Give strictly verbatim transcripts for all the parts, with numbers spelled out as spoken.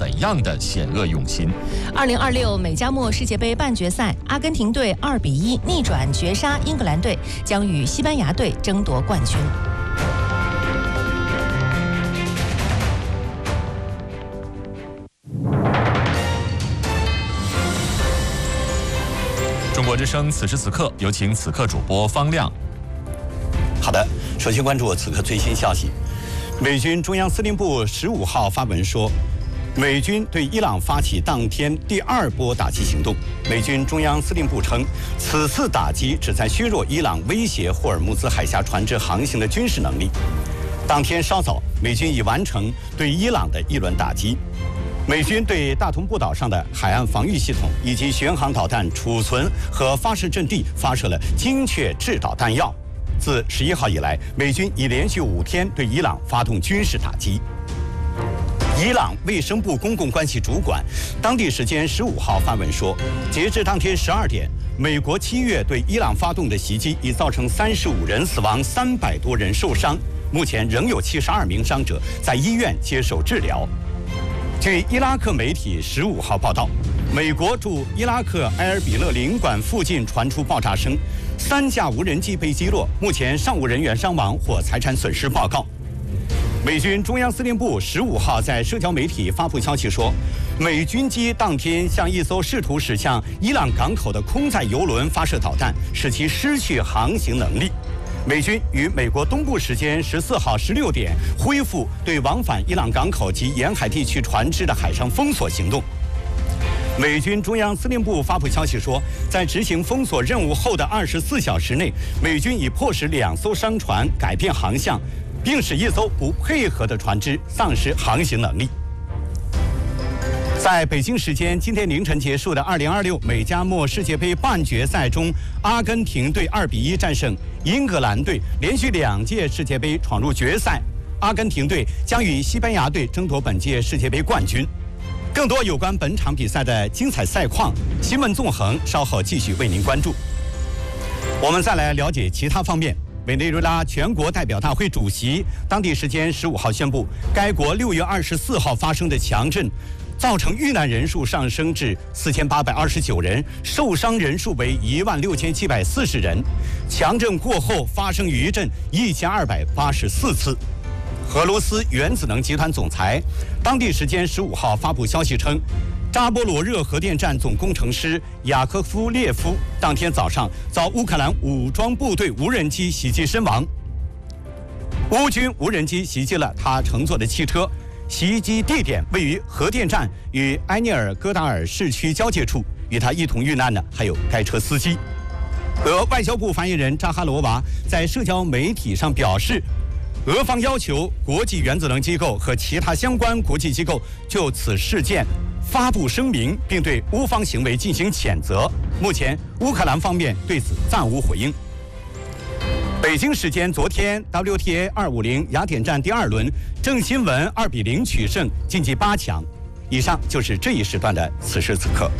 怎样的险恶用心。 二零二六美加墨世界杯半决赛，阿根廷队二比一逆转绝杀英格兰队，将与西班牙队争夺冠军。 中国之声此时此刻，有请此刻主播方亮。 好的，首先关注此刻最新消息。美军中央司令部十五号发文说，美军对伊朗发起当天第二波打击行动。美军中央司令部称，此次打击旨在削弱伊朗威胁霍尔木兹海峡船只航行的军事能力。当天稍早，美军已完成对伊朗的一轮打击。美军对大同步岛上的海岸防御系统以及巡航导弹储存和发射阵地发射了精确制导弹药。自十一号以来，美军已连续五天对伊朗发动军事打击。伊朗卫生部公共关系主管当地时间十五号发文说，截至当天十二点，美国七月对伊朗发动的袭击已造成三十五人死亡，三百多人受伤，目前仍有七十二名伤者在医院接受治疗。据伊拉克媒体十五号报道，美国驻伊拉克埃尔比勒领馆附近传出爆炸声，三架无人机被击落，目前尚无人员伤亡或财产损失报告。美军中央司令部十五号在社交媒体发布消息说，美军机当天向一艘试图驶向伊朗港口的空载油轮发射导弹，使其失去航行能力。美军于美国东部时间十四号十六点恢复对往返伊朗港口及沿海地区船只的海上封锁行动。美军中央司令部发布消息说，在执行封锁任务后的二十四小时内，美军已迫使两艘商船改变航向，并使一艘不配合的船只丧失航行能力。在北京时间今天凌晨结束的二零二六美加墨世界杯半决赛中，阿根廷队二比一战胜英格兰队，连续两届世界杯闯入决赛。阿根廷队将与西班牙队争夺本届世界杯冠军。更多有关本场比赛的精彩赛况、新闻纵横，稍后继续为您关注。我们再来了解其他方面。委内瑞拉全国代表大会主席当地时间十五号宣布，该国六月二十四号发生的强震造成遇难人数上升至四千八百二十九人，受伤人数为一万六千七百四十人。强震过后发生余震一千二百八十四次。俄罗斯原子能集团总裁当地时间十五号发布消息称，扎波罗热核电站总工程师雅科夫列夫当天早上遭乌克兰武装部队无人机袭击身亡。乌军无人机袭击了他乘坐的汽车，袭击地点位于核电站与埃涅尔戈达尔市区交界处，与他一同遇难的还有该车司机。俄外交部发言人扎哈罗娃在社交媒体上表示，俄方要求国际原子能机构和其他相关国际机构就此事件发布声明，并对乌方行为进行谴责。目前，乌克兰方面对此暂无回应。北京时间昨天 ，W T A 二五零雅典站第二轮，郑钦文二比零取胜，晋级八强。以上就是这一时段的此时此刻。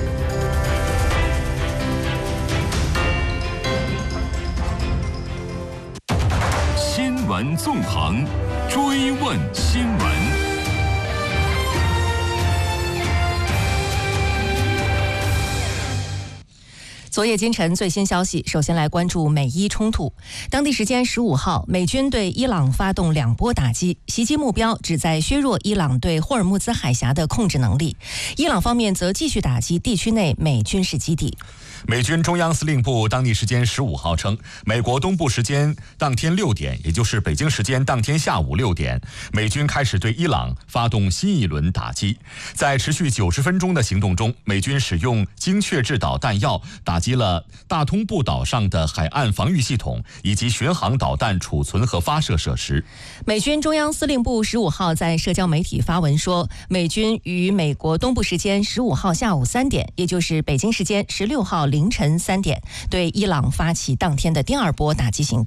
新闻纵横，追问新闻。 昨夜今晨最新消息，首先来关注美伊冲突。当地时间十五号，美军对伊朗发动两波打击，袭击目标旨在削弱伊朗对霍尔木兹海峡的控制能力。伊朗方面则继续打击地区内美军事基地。 美军中央司令部当地时间十五号称，美国东部时间当天六点，也就是北京时间当天下午六点，美军开始对伊朗发动新一轮打击。在持续九十分钟的行动中，美军使用精确制导弹药打击了大通布岛上的海岸防御系统以及巡航导弹储存和发射设施。 美军中央司令部十五号在社交媒体发文说，美军于美国东部时间十五号下午三点，也就是北京时间十六号凌晨三点，对伊朗发起当天的第二波打击行动。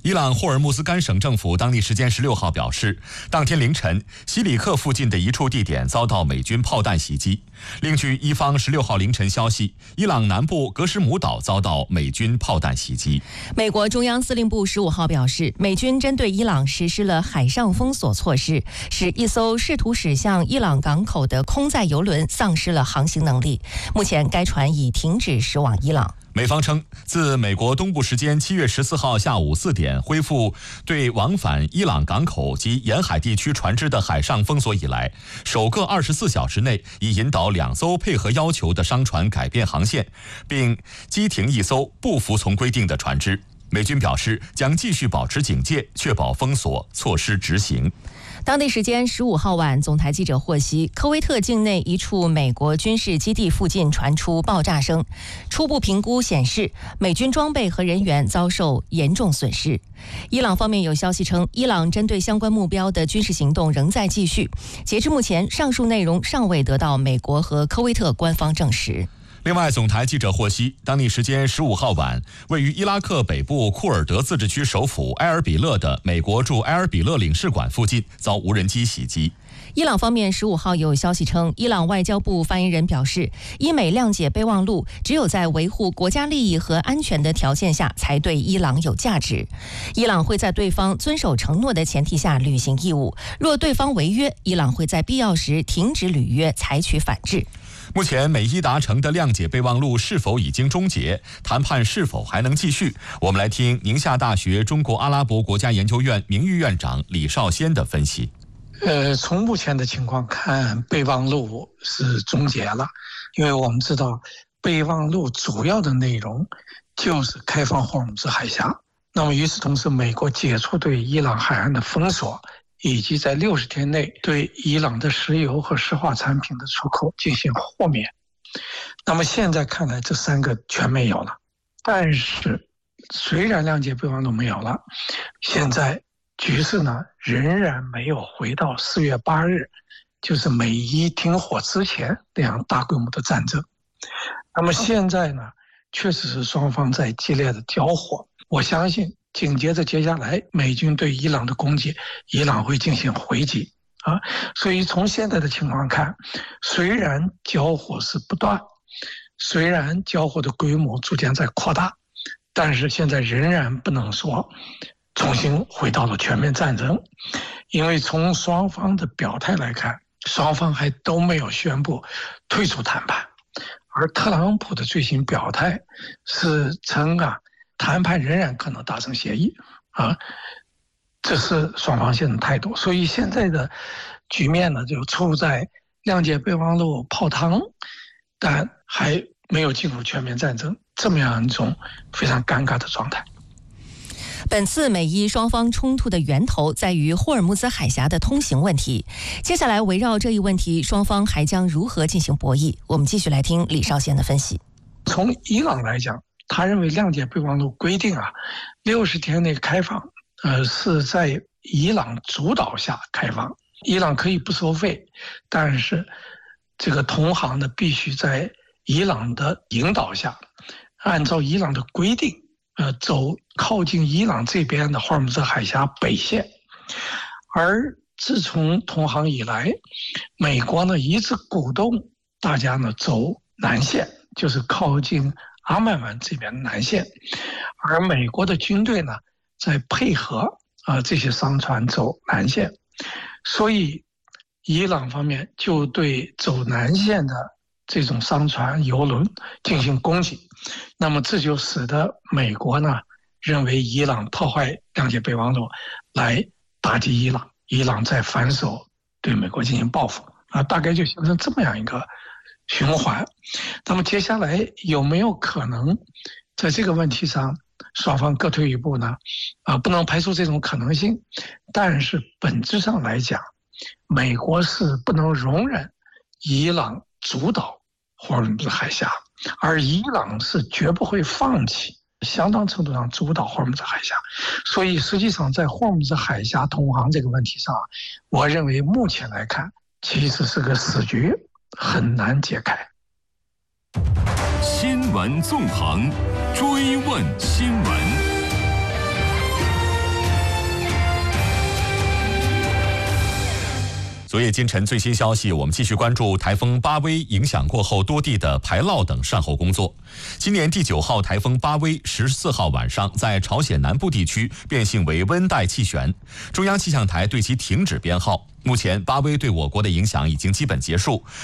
伊朗霍尔木兹干省政府当地时间十六号表示，当天凌晨，西里克附近的一处地点遭到美军炮弹袭击。另据伊方十六号凌晨消息，伊朗南部格什姆岛遭到美军炮弹袭击。 美国中央司令部十五号表示，美军针对伊朗实施了海上封锁措施，使一艘试图驶向伊朗港口的空载油轮丧失了航行能力。目前，该船已停止驶往伊朗。 美方称，自美国东部时间七月十四号下午四点恢复对往返伊朗港口及沿海地区船只的海上封锁以来，首个二十四小时内已引导两艘配合要求的商船改变航线，并击停一艘不服从规定的船只。美军表示将继续保持警戒，确保封锁措施执行。 当地时间十五号晚，总台记者获悉，科威特境内一处美国军事基地附近传出爆炸声，初步评估显示，美军装备和人员遭受严重损失。伊朗方面有消息称，伊朗针对相关目标的军事行动仍在继续。截至目前，上述内容尚未得到美国和科威特官方证实。 另外，总台记者获悉，当地时间十五号晚，位于伊拉克北部库尔德自治区首府埃尔比勒的美国驻埃尔比勒领事馆附近遭无人机袭击。 伊朗方面十五号有消息称，伊朗外交部发言人表示，伊美谅解备忘录只有在维护国家利益和安全的条件下才对伊朗有价值。伊朗会在对方遵守承诺的前提下履行义务，若对方违约，伊朗会在必要时停止履约，采取反制。 目前美伊达成的谅解备忘录是否已经终结？谈判是否还能继续？我们来听宁夏大学中国阿拉伯国家研究院名誉院长李少先的分析。 呃，从目前的情况看，备忘录是终结了，因为我们知道备忘录主要的内容就是开放霍尔木兹海峡。那么与此同时，美国解除对伊朗海岸的封锁，以及在六十天内对伊朗的石油和石化产品的出口进行豁免。那么现在看来，这三个全没有了。但是，虽然谅解备忘录没有了，现在局势呢仍然没有回到四月八日，就是美伊停火之前那样大规模的战争。那么现在呢，确实是双方在激烈的交火。我相信紧接着接下来美军对伊朗的攻击，伊朗会进行回击啊。所以从现在的情况看，虽然交火是不断，虽然交火的规模逐渐在扩大，但是现在仍然不能说重新回到了全面战争，因为从双方的表态来看，双方还都没有宣布退出谈判，而特朗普的最新表态是称啊，谈判仍然可能达成协议啊，这是双方现在的态度。所以现在的局面呢，就处在谅解备忘录泡汤，但还没有进入全面战争这么样一种非常尴尬的状态。 本次美伊双方冲突的源头在于霍尔木兹海峡的通行问题。接下来围绕这一问题，双方还将如何进行博弈？我们继续来听李少先的分析。 从伊朗来讲，他认为谅解备忘录规定啊，六十天内开放，呃，是在伊朗主导下开放。伊朗可以不收费，但是这个同行呢，必须在伊朗的引导下，按照伊朗的规定，呃，走靠近伊朗这边的霍尔木兹海峡北线。而自从同行以来，美国呢一直鼓动大家呢走南线，就是靠近阿曼湾这边的南线，而美国的军队呢在配合啊、呃、这些商船走南线，所以伊朗方面就对走南线的这种商船油轮进行攻击。那么这就使得美国呢认为伊朗破坏谅解备忘录来打击伊朗，伊朗再反手对美国进行报复啊，大概就形成这么样一个循环。那么接下来有没有可能在这个问题上双方各退一步呢？啊，不能排除这种可能性，但是本质上来讲，美国是不能容忍伊朗主导霍尔木兹海峡，而伊朗是绝不会放弃相当程度上主导霍尔木兹海峡。所以实际上在霍尔木兹海峡通航这个问题上，我认为目前来看其实是个死局，很难解开。 新闻纵横，追问新闻。 昨夜今晨最新消息，我们继续关注台风巴威影响过后多地的排涝等善后工作。今年第九号台风巴威十四号晚上在朝鲜南部地区变性为温带气旋，中央气象台对其停止编号。目前巴威对我国的影响已经基本结束，